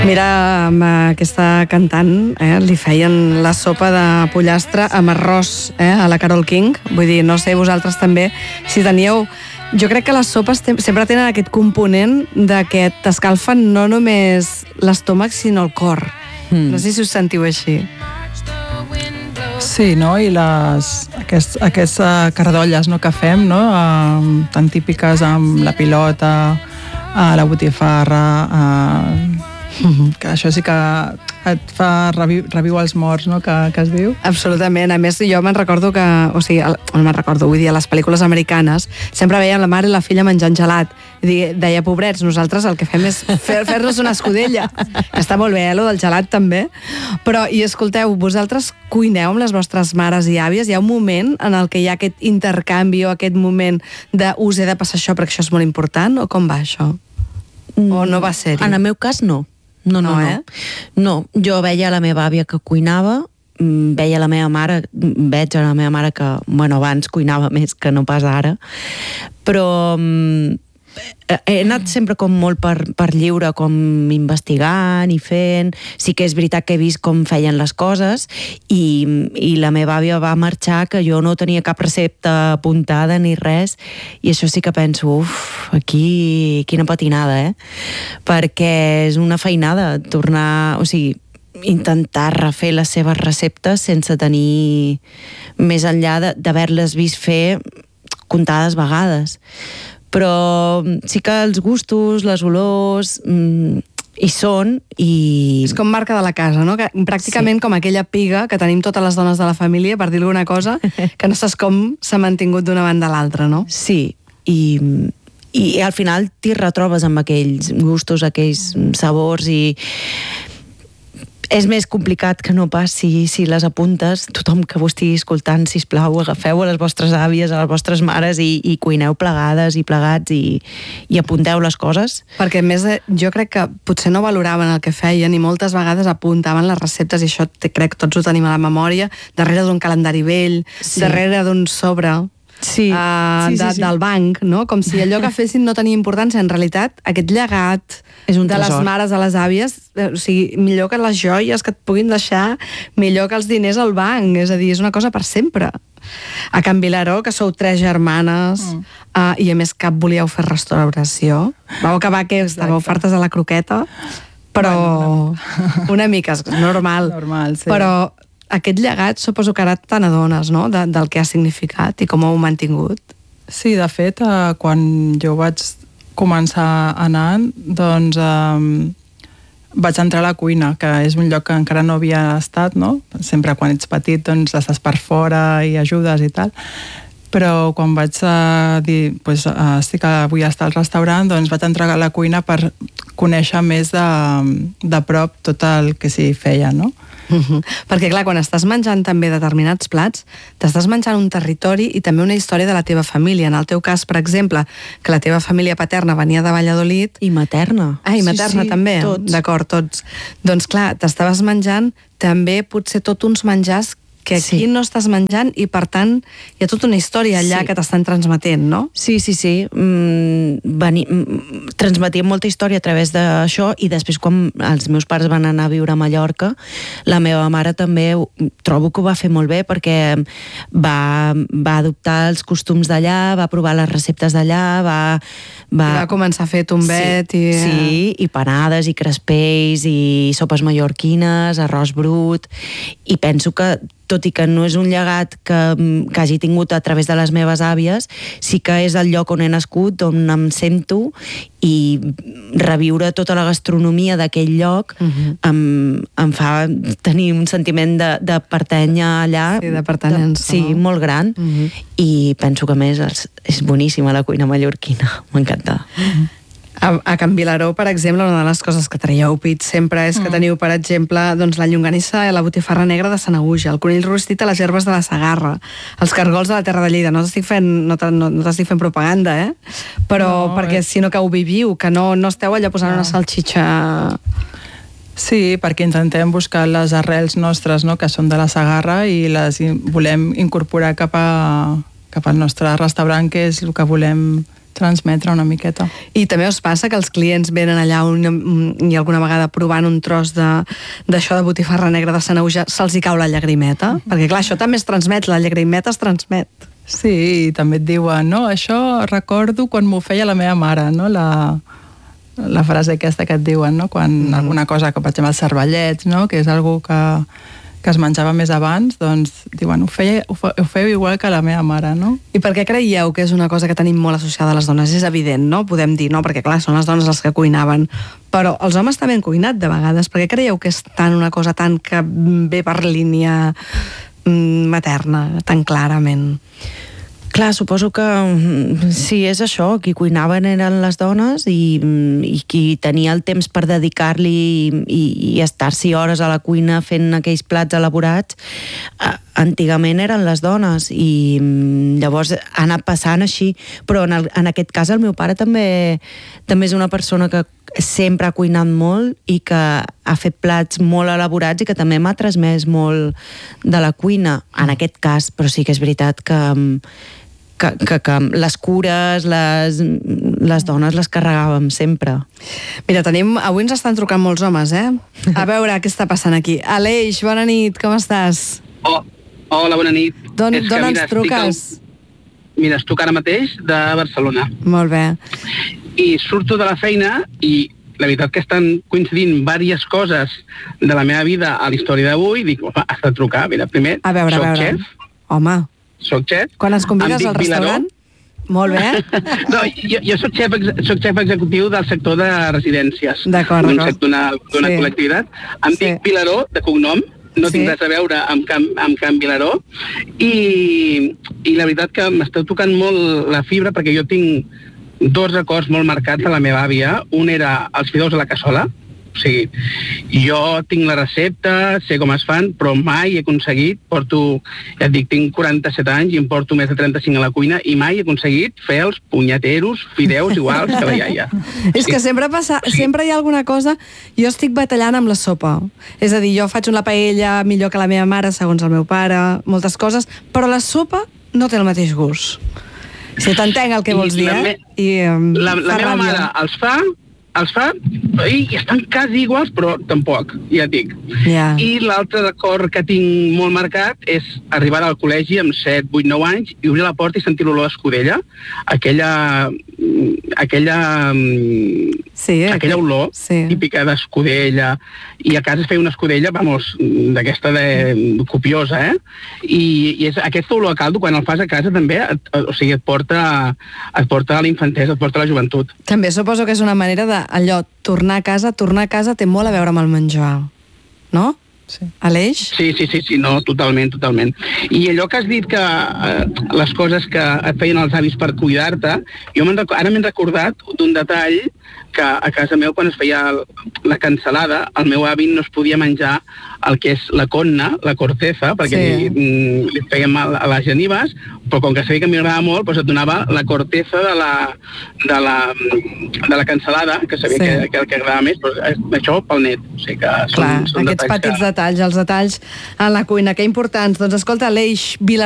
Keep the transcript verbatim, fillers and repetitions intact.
Mira, amb aquesta cantant eh, li feien la sopa de pollastre amb arròs eh, a la Carole King. Vull dir, no sé vosaltres també si teníeu... Jo crec que les sopes sempre tenen aquest component de que t'escalfen no només l'estómac, sinó el cor. Mm. No sé si us sentiu així. Sí, no? I les, aquests, aquestes uh, cardolles no, que fem, no? Uh, tan típiques amb la pilota, uh, la botifarra... Uh, que això sí que et fa reviu, reviu els morts, no?, que, que es diu. Absolutament. A més, jo me'n recordo que... O sigui, no me'n recordo, vull dir, a les pel·lícules americanes sempre veien la mare i la filla menjant gelat. I deia, pobrets, nosaltres el que fem és fer, fer-nos una escudella. Que està molt bé, eh, lo del gelat també. Però, i escolteu, vosaltres cuineu amb les vostres mares i àvies? Hi ha un moment en el que hi ha aquest intercanvi o aquest moment de us he de passar això perquè això és molt important? O com va això? O no va ser-hi? En el meu cas, no. No, no, no, eh? no. Jo veia la meva àvia que cuinava, veia la meva mare, veig a la meva mare que, bueno, abans cuinava més que no pas ara, però he anat sempre com molt per, per lliure, com investigant i fent. Sí que és veritat que he vist com feien les coses i, i la meva àvia va marxar que jo no tenia cap recepta apuntada ni res, i això sí que penso, uf, aquí quina patinada, eh? Perquè és una feinada tornar, o sigui, intentar refer les seves receptes sense tenir més enllà d'haver-les vist fer comptades vegades. Però sí que els gustos, les olors, mmm, hi són i... És com marca de la casa, no? Que pràcticament sí. Com aquella piga que tenim totes les dones de la família, per dir alguna cosa, que no saps com s'ha mantingut d'una banda a l'altra, no? Sí, i, i al final t'hi retrobes amb aquells gustos, aquells sabors, i és més complicat que no pas si, si les apuntes. Tothom que ho estigui escoltant, sisplau, agafeu a les vostres àvies, a les vostres mares i, i cuineu plegades i plegats i, i apunteu les coses. Perquè a més jo crec que potser no valoraven el que feien i moltes vegades apuntaven les receptes, i això crec que tots ho tenim a la memòria, darrere d'un calendari vell, sí. Darrere d'un sobre... Sí. Uh, sí, sí, de, sí. del banc, no? Com si allò que fessin no tenia importància. En realitat, aquest llegat és un de tresor. Les mares a les àvies, o sigui, millor que les joies que et puguin deixar, millor que els diners al banc, és a dir, és una cosa per sempre. A Can Vilaró, que sou tres germanes, mm. uh, i a més cap volíeu fer restauració, vau acabar que estàveu fartes de la croqueta, però bueno, no. Una mica, és normal, normal sí. Però aquest llegat suposo que ara te n'adones, no?, de, del que ha significat i com ho heu mantingut. Sí, de fet, eh, quan jo vaig començar anant, doncs eh, vaig entrar a la cuina, que és un lloc que encara no havia estat, no? Sempre quan ets petit, doncs estàs per fora i ajudes i tal. Però quan vaig uh, dir, pues, uh, sí que vull estar al restaurant, doncs vaig entrar a la cuina per conèixer més de, de prop tot el que s'hi feia, no? Uh-huh. Perquè clar, quan estàs menjant també determinats plats, t'estàs menjant un territori i també una història de la teva família. En el teu cas, per exemple, que la teva família paterna venia de Valladolid... I materna. Ah, i materna sí, sí, també. Tots. D'acord, tots. Doncs clar, t'estaves menjant també potser tots uns menjars que aquí sí. No estàs menjant i, per tant, hi ha tota una història allà sí. Que t'estan transmetent, no? Sí, sí, sí. Mm, veni, mm, transmetíem molta història a través d'això, i després quan els meus pares van anar a viure a Mallorca, la meva mare també trobo que ho va fer molt bé, perquè va, va adoptar els costums d'allà, va provar les receptes d'allà, va... Va... va començar a fer tombet sí, i... Sí, i panades, i crespells, i sopes mallorquines, arròs brut, i penso que tot i que no és un llegat que, que hagi tingut a través de les meves àvies, sí que és el lloc on he nascut, on em sento, i reviure tota la gastronomia d'aquell lloc uh-huh. em, em fa tenir un sentiment de, de pertànyer allà. Sí, de pertinença. Sí, no? Molt gran. Uh-huh. I penso que, a més, és, és boníssima la cuina mallorquina. M'encanta. Uh-huh. A, a Can Vilaró, per exemple, una de les coses que traieu pit sempre és que mm. teniu, per exemple, doncs, la llonganissa i la botifarra negra de Sanaüja, el conill rostit a les herbes de la Segarra, els cargols de la Terra de Lleida. No t'estic fent, no no, no t'estic fent propaganda, eh? Però no, perquè eh? sinó que ho viviu, que no, no esteu allà posant no. Una salxitxa... Sí, perquè intentem buscar les arrels nostres, no?, que són de la Segarra, i les volem incorporar cap, a, cap al nostre restaurant, que és el que volem transmetre una miqueta. I també us passa que els clients venen allà un, i alguna vegada provant un tros d'això de, de botifarra negra de Sanaüja, se'ls hi cau la llagrimeta? Mm-hmm. Perquè clar, això també es transmet, la llagrimeta es transmet. Sí, i també et diuen, no, això recordo quan m'ho feia la meva mare, no? La, la frase aquesta que et diuen, no? Quan mm-hmm. alguna cosa, que per exemple els cervellets, no? Que és algo que que es menjava més abans, doncs diuen, ho, feia, ho, fe, ho feu igual que la meva mare, no? I per què creieu que és una cosa que tenim molt associada a les dones? És evident, no? Podem dir, no? Perquè clar, són les dones les que cuinaven, però els homes també han cuinat de vegades. Per què creieu que és tan una cosa tan que ve per línia materna, tan clarament? Clar, suposo que sí, és això, qui cuinaven eren les dones i, i qui tenia el temps per dedicar-li i, i, i estar-s'hi hores a la cuina fent aquells plats elaborats, antigament eren les dones i llavors ha anat passant així, però en, el, en aquest cas el meu pare també, també és una persona que sempre ha cuinat molt i que ha fet plats molt elaborats i que també m'ha transmès molt de la cuina, en aquest cas, però sí que és veritat que Que, que, que les cures, les, les dones les carregàvem sempre. Mira, tenim, avui ens estan trucant molts homes, eh? A veure què està passant aquí. Aleix, bona nit, com estàs? Oh, hola, bona nit. D'on ens truques? Al... Mira, estic ara mateix de Barcelona. Molt bé. I surto de la feina i la veritat que estan coincidint diverses coses de la meva vida a la història d'avui. Dic, home, has de trucar. Mira, primer, a veure, soc a veure. xef. Home. Soc xef. Quan ens convides al restaurant? Molt bé. No, jo, jo soc xef, soc xef executiu del sector de residències. D'acord, d'acord. D'una sí. col·lectivitat. Em sí. dic Vilaró, de cognom, no sí. tinc res a veure amb Can, amb Can Vilaró, i, i la veritat que m'està tocant molt la fibra perquè jo tinc dos records molt marcats de la meva àvia. Un era els fideus a la cassola. O sigui, jo tinc la recepta, sé com es fan, però mai he aconseguit, porto, ja et dic, tinc quaranta-set anys i em porto més de trenta-cinc a la cuina i mai he aconseguit fer els punyeteros fideus iguals que la iaia. És que sempre passa, sempre hi ha alguna cosa, jo estic batallant amb la sopa. És a dir, jo faig una paella millor que la meva mare, segons el meu pare, moltes coses, però la sopa no té el mateix gust. Si t'entenc el que vols dir, eh? I, um, la la meva mare els fa, els fa i estan quasi iguals, però tampoc, ja et dic. Yeah. I l'altre record que tinc molt marcat és arribar al col·legi amb set, vuit, nou anys i obrir la porta i sentir l'olor d'escudella, aquella aquella sí, aquella olor sí. típica d'escudella, i a casa es feia una escudella, vamos, d'aquesta de copiosa, eh? I, i és aquesta olor a caldo, quan el fas a casa també, et, o sigui, et porta et porta a la infantesa, et porta a la joventut. També suposo que és una manera de allò, tornar a casa, tornar a casa té molt a veure amb el menjar, no? Sí. Aleix? Sí, sí, sí, sí, no, totalment, totalment. I allò que has dit que eh, les coses que et feien els avis per cuidar-te, jo ara m'he recordat d'un detall que a casa meu, quan es feia la cansalada, el meu avi no es podia menjar el que és la conna, la corteza, perquè sí. li, li feien mal a les genives, però com que sabia que m'agradava molt, doncs et donava la corteza de la, de la, de la cansalada, que sabia sí. que, que el que agradava més, però això pel net. O sigui que són, Clar, són aquests detalls petits que... detalls, els detalls en la cuina, que importants. Doncs escolta, Aleix Vilaró,